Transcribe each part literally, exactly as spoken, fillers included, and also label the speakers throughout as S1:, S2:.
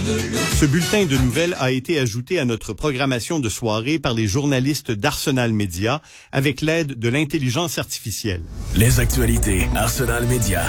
S1: Ce bulletin de nouvelles a été ajouté à notre programmation de soirée par les journalistes d'Arsenal Média avec l'aide de l'intelligence artificielle.
S2: Les actualités Arsenal Média.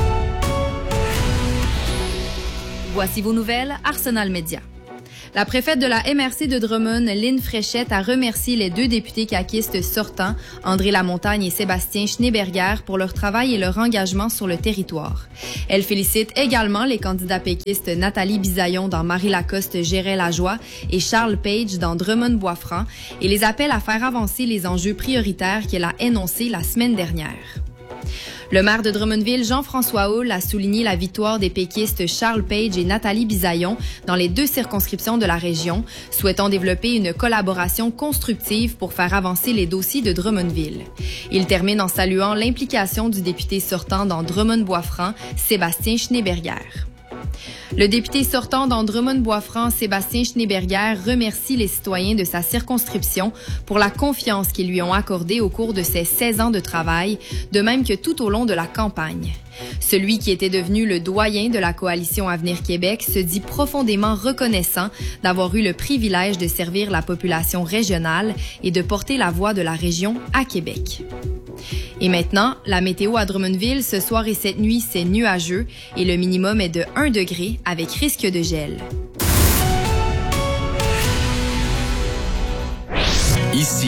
S3: Voici vos nouvelles Arsenal Média. La préfète de la M R C de Drummond, Lynn Fréchette, a remercié les deux députés caquistes sortants, André Lamontagne et Sébastien Schneeberger, pour leur travail et leur engagement sur le territoire. Elle félicite également les candidats péquistes Nathalie Bisaillon dans Marie-Lacoste-Géret-Lajoie et Charles Page dans Drummond-Boisfranc et les appelle à faire avancer les enjeux prioritaires qu'elle a énoncés la semaine dernière. Le maire de Drummondville, Jean-François Houle, a souligné la victoire des péquistes Charles Page et Nathalie Bisaillon dans les deux circonscriptions de la région, souhaitant développer une collaboration constructive pour faire avancer les dossiers de Drummondville. Il termine en saluant l'implication du député sortant dans Drummond-Boisfranc, Sébastien Schneeberger. Le député sortant dans Drummond-Boisfranc, Sébastien Schneeberger, remercie les citoyens de sa circonscription pour la confiance qu'ils lui ont accordée au cours de ses seize ans de travail, de même que tout au long de la campagne. Celui qui était devenu le doyen de la coalition Avenir Québec se dit profondément reconnaissant d'avoir eu le privilège de servir la population régionale et de porter la voix de la région à Québec. Et maintenant, la météo à Drummondville, ce soir et cette nuit, c'est nuageux et le minimum est de un degré avec risque de gel.
S2: Ici